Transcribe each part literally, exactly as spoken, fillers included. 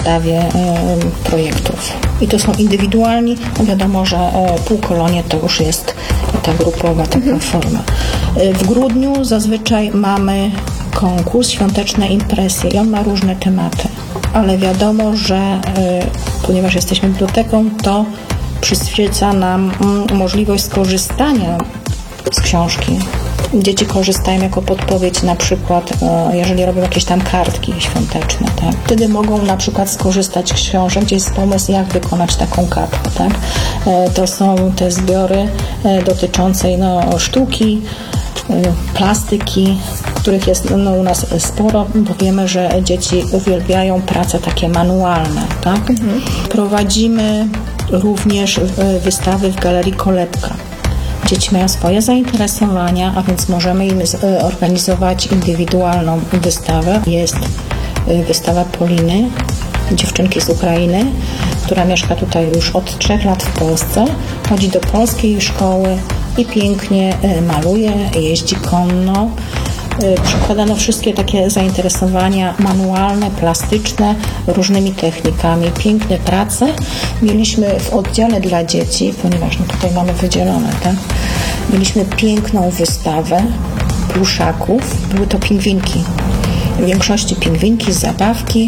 podstawie projektów. I to są indywidualni, no wiadomo, że półkolonie to już jest ta grupowa taka mhm. forma. W grudniu zazwyczaj mamy konkurs Świąteczne impresje i on ma różne tematy, ale wiadomo, że ponieważ jesteśmy biblioteką, to przyświeca nam możliwość skorzystania z książki. Dzieci korzystają jako podpowiedź, na przykład jeżeli robią jakieś tam kartki świąteczne, tak? Wtedy mogą na przykład skorzystać z książek, gdzie jest pomysł, jak wykonać taką kartkę, tak? To są te zbiory dotyczące no, sztuki, plastyki, których jest no, u nas sporo, bo wiemy, że dzieci uwielbiają prace takie manualne, tak? Mhm. Prowadzimy również wystawy w Galerii Kolebka. Dzieci mają swoje zainteresowania, a więc możemy im organizować indywidualną wystawę. Jest wystawa Poliny, dziewczynki z Ukrainy, która mieszka tutaj już od trzech lat w Polsce. Chodzi do polskiej szkoły i pięknie maluje, jeździ konno. Przykładano wszystkie takie zainteresowania manualne, plastyczne, różnymi technikami. Piękne prace. Mieliśmy w oddziale dla dzieci, ponieważ no tutaj mamy wydzielone, tak? Mieliśmy piękną wystawę pluszaków. Były to pingwinki. W większości pingwinki, zabawki,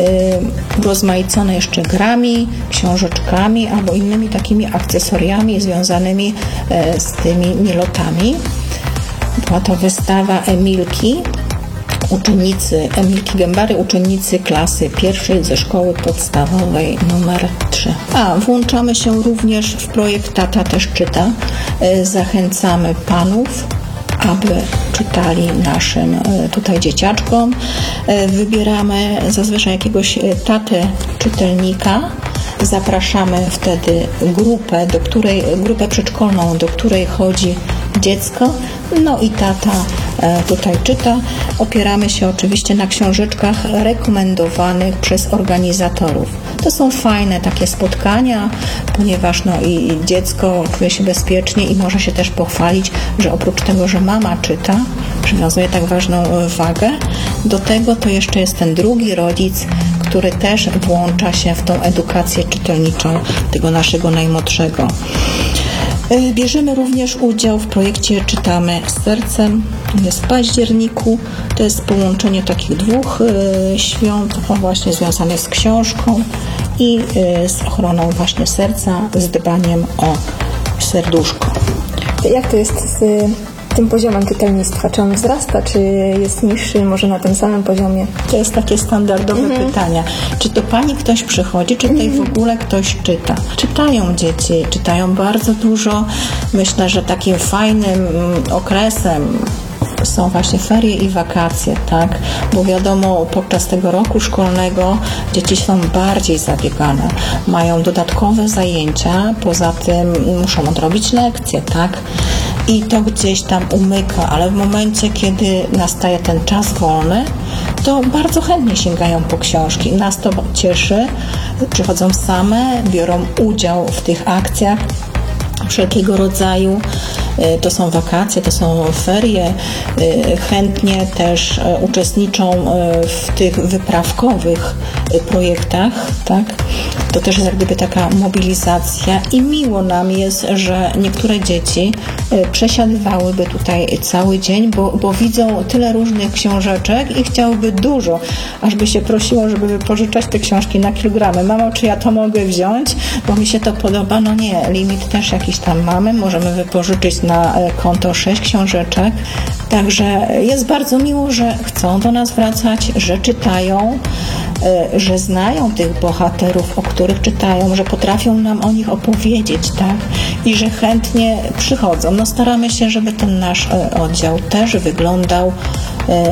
yy, rozmaicone jeszcze grami, książeczkami albo innymi takimi akcesoriami związanymi yy, z tymi mielotami. Była to wystawa Emilki, uczennicy, Emilki Gębary, uczennicy klasy pierwszej ze szkoły podstawowej numer trzy. A, włączamy się również w projekt Tata też czyta. Zachęcamy panów, aby czytali naszym tutaj dzieciaczkom. Wybieramy zazwyczaj jakiegoś tatę czytelnika. Zapraszamy wtedy grupę, do której, grupę przedszkolną, do której chodzi dziecko, no i tata tutaj czyta. Opieramy się oczywiście na książeczkach rekomendowanych przez organizatorów. To są fajne takie spotkania, ponieważ no i dziecko czuje się bezpiecznie i może się też pochwalić, że oprócz tego, że mama czyta, przywiązuje tak ważną wagę, do tego to jeszcze jest ten drugi rodzic, który też włącza się w tą edukację czytelniczą tego naszego najmłodszego. Bierzemy również udział w projekcie Czytamy Sercem. Jest w październiku. To jest połączenie takich dwóch y, świąt, o właśnie związanych z książką i y, z ochroną właśnie serca, z dbaniem o serduszko. Jak to jest z y, tym poziomem czytelnictwa? Czy on wzrasta, czy jest niższy, może na tym samym poziomie? To jest takie standardowe mhm. pytania. Czy do pani ktoś przychodzi, czy tutaj mhm. w ogóle ktoś czyta? Czytają dzieci, czytają bardzo dużo. Myślę, że takim fajnym okresem są właśnie ferie i wakacje, tak? Bo wiadomo, podczas tego roku szkolnego dzieci są bardziej zabiegane. Mają dodatkowe zajęcia, poza tym muszą odrobić lekcje, tak? I to gdzieś tam umyka, ale w momencie, kiedy nastaje ten czas wolny, to bardzo chętnie sięgają po książki. Nas to cieszy, przychodzą same, biorą udział w tych akcjach wszelkiego rodzaju. To są wakacje, to są ferie. Chętnie też uczestniczą w tych wyprawkowych projektach, tak? To też jest jak gdyby taka mobilizacja i miło nam jest, że niektóre dzieci przesiadywałyby tutaj cały dzień, bo, bo widzą tyle różnych książeczek i chciałyby dużo, aż by się prosiło, żeby wypożyczać te książki na kilogramy. Mamo, czy ja to mogę wziąć? Bo mi się to podoba. No nie, limit też jakiś tam mamy. Możemy wypożyczyć na konto sześć książeczek. Także jest bardzo miło, że chcą do nas wracać, że czytają, że znają tych bohaterów, o których czytają, że potrafią nam o nich opowiedzieć, tak? I że chętnie przychodzą. No staramy się, żeby ten nasz oddział też wyglądał